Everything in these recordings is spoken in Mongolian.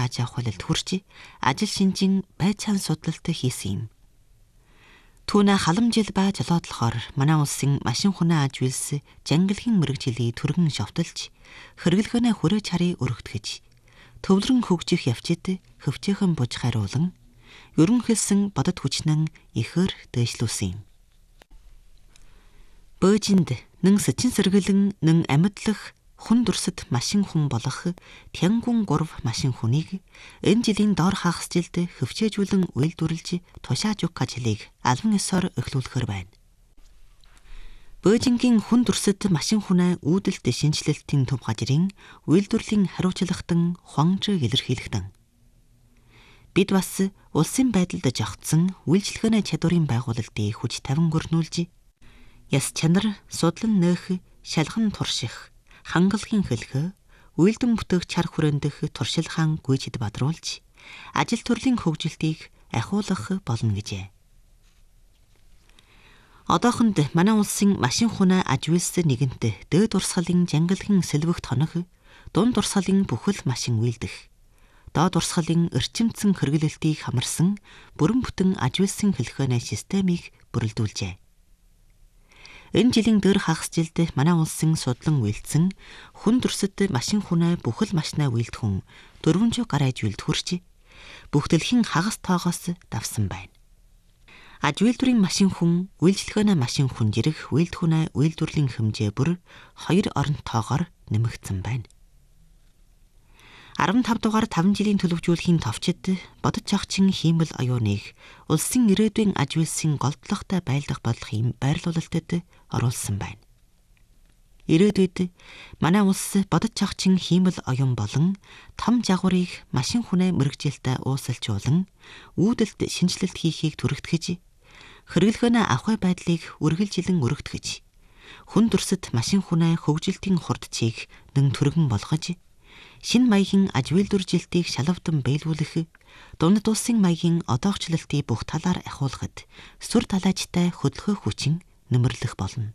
аж ахуйлалд хүрч ажил шинжин байцаан судлалт хийсэн юм. Түүнэ халамжил ба жолоодлохоор манай улсын машин хүнээ аж үйлс жангалгийн мэрэгжилийг түргэн шовтолж хэрэглэгөөнөө хүрээ чарыг өргөтгөж төвлөрөн хөгжих явцад хөвчөөхөн буж хариулан ерөнхийдсөн бодод хүчнэн ихэр дээшлүүлсэн юм. Бөөжинд нэн сэчин сэргэлэн нэн амьдлах хүн дурсад машин хүн болох Тянгун 3 машин хүнийг энэ жилийн доор хагас жилд хөвчөөжүүлэн үйлдвэрлэж тушааж өгөх ажлыг албан ёсоор эхлүүлэхээр байна. Бөөжингийн хүн дурсад машин хүнээ үүдэлт шинжилэлтийн төв газрын үйлдвэрлэлийн хариуцлагатан хуанжиг илэрхийлэгдэн. Бид бас улсын байдалд жогтсон үйлчлэгээний чадварын байгуулалтыг хүч тавин өрнүүлж яс чанар судлан нөөх шалган турших хангалагын хэлхэ үйлдэн бүтээх чар хүрэндэх туршилгаан гүйцэд бадруулж ажил төрлийн хөгжилтийг ахиулах болно гэжээ. Одоохонд манай улсын машин хүнээ аж үйлс нэгэнт дээд урсгалын жангалгийн сэлбэгт хонох дунд урсгалын бүхэл машин үйлдэх доод урсгалын эрчимцэн хэрэглэлтийг хамарсан бүрэн бүтэн аж үйлсийн хэлхээний системийг бүрэлдүүлжээ. Энэ жилийн дээр хагас жилд манай улсын судлан үйлдсэн хүн дурсад машин хүнээ бүхэл машинаа үйлдэх хүн 400 гаруй аж үйлд хүрч бүх дэлхийн хагас тоогоос давсан байна. Аж үйлдвэрийн машин хүн, үйлчлэгээний машин хүн жирэх үйлдэх хүнээ үйлдвэрлэлийн хэмжээ бүр 2 оронтойгоор нэмэгдсэн байна. 15 дугаар 5 жилийн төлөвжүүлэхийн товчид бодож цогцын хиймэл оюуныг улсын ирээдүйн аж үйлсийн голдлоготой байлдах бодлогын байрлуулалтад оруулсан байна. Ирээдүйд манай улс бодож цогцын хиймэл оюун болон том жагварыг машин хүнээ мэрэгжилтээ уусалжуулан үүдэлт шинжилэлт хийхийг түрэгтгэж хэрэглэгөөнөө авах байдлыг үргэлжилэн өргөтгөж хүн дурсад машин хүнээ хөгжилтийн хурдчийг нэн түргэн болгож шинэ маягийн аж үйлдвэржилтийг шалавдан биелүүлэх дунд улсын маягийн одоогчлолтыг бүх талаар ахиулахад сүр талаажтай хөдөлгөөх хүчин нэмэрлэх болно.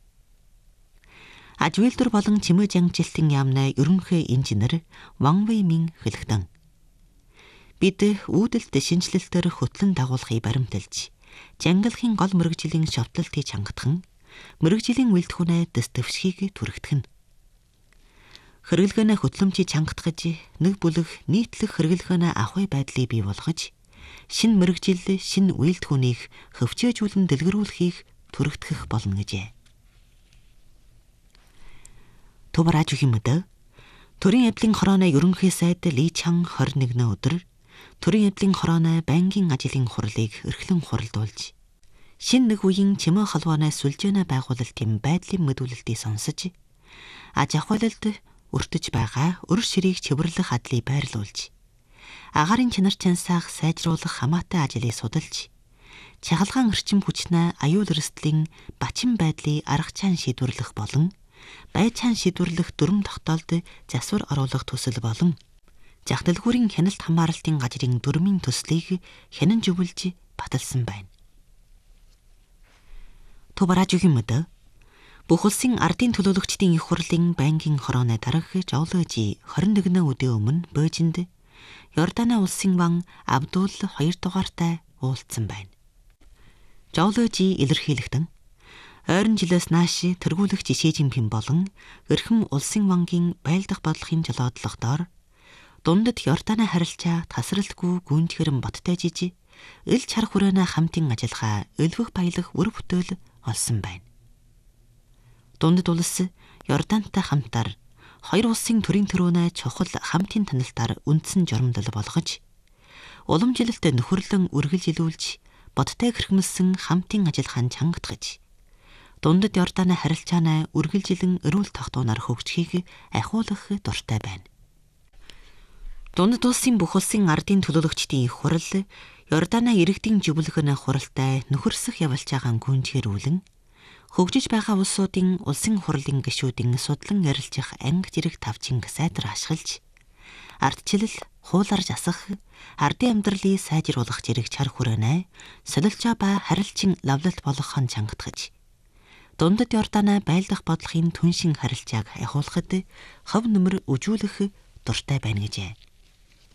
Аж үйлдвэр болон чимээ жангжилтын яамны ерөнхий инженер Ван Вэймин хэлэхдээ бид үүдэлт шинжилэлтээр хөтлөн дагуулгыг баримталж жангалгийн гол мэрэгжлийн шовтлолтыг чангатхан мэрэгжлийн үйлдэх хүнээ дэвсгхийг түрэгдэх нь. Хэрэглэгөөнөө хөтлөмжийг чангатгаж нэг бүлэг нийтлэг хэрэглэгөөнөө авах байдлыг бий болгож шинэ мэрэгжил шинэ үйлдэх хүнийг хөвчөөжүүлэн дэлгэрүүлэхийг түрэгдэх болно гэжээ. Төврааж өгөх юм даа. Төрийн эдлийн хорооны ерөнхий сайд Ли Чан 21 өдөр төрийн эдлийн хорооны байнгын ажлын хурлыг эрхлэн хуралдуулж шинэ нэг үеийн чимээ холбооны сүлжээний байгуулалтын байдлын мэдүүлэлтийг сонсож аж ахуйлалд өртөж байгаа өр ширийг чивэрлэх адлыг байрлуулж агаарын чанар чансаах сайжруулах хамаатай ажлыг судалж чахалгаан эрчим хүчнээ аюул эрсдлийн бачин байдлыг арга чаан шийдвэрлэх болон бай чаан шийдвэрлэх дүрм тогтоолд засвар оруулах төсөл болон зах дэлгүүрийн хяналт хамгаалалтын газрын дүрмийн төслийг хянан зөвлөж баталсан байна. Төврааж өгөх юм даа. Бүх улсын ардын төлөөлөгчдийн их хурлын байнгын хорооны дарга Жолөөжи 21 өдрийн өмнө Бөөжинд Йорданы улсын ван Абдул 2 дугаартай уулзсан байна. Жолөөжи илэрхийлэхдээ ойрон жилээс нааш тэргүүлэгч Ши Жинпин болон эрхэм улсын вангийн байлдах бодлогын жолоодлогоор дундад Йорданы харилцаа тасралтгүй гүнжгэрэн боттой жижи ил чар хүрээнэ хамтын ажиллагаа өлвөх баялаг үр бүтээл олсон байна. Дундад улс Йордантай хамтар хоёр улсын төрийн төрөөнөө чухал хамтын таналтаар үндсэн журамдал болгож уламжилалт нөхөрлөн үргэлжилүүлж бодтой хэрхэмсэн хамтын ажиллагаанд чангатгаж дундад Йорданы харилцааны үргэлжилэн эрүүл тогтооноор хөгжихийг ахиулах дуртай байна. Дундад улсын бүх улсын ардын төлөөлөгчдийн их хурал Йорданы иргэдийн зөвлөгөөний хуралтай нөхөрсөх явуулж байгаа гүнжгэрүүлэн хөгжиж байгаа улсуудын улсын хурлын гишүүдийн судлан ярилцах анги зэрэг тавчинг сайдар ашиглаж ардчлал хуулаар засах ардын амьдралыг сайжруулах зэрэг чар хүрээнэ солилцоо ба харилцан лавлалт болгохын чангатгаж дундад Йорданы байлдах бодлогын түншин харилцааг ахиулахад хов нөмөр үжүүлэх дуртай байна гэжээ.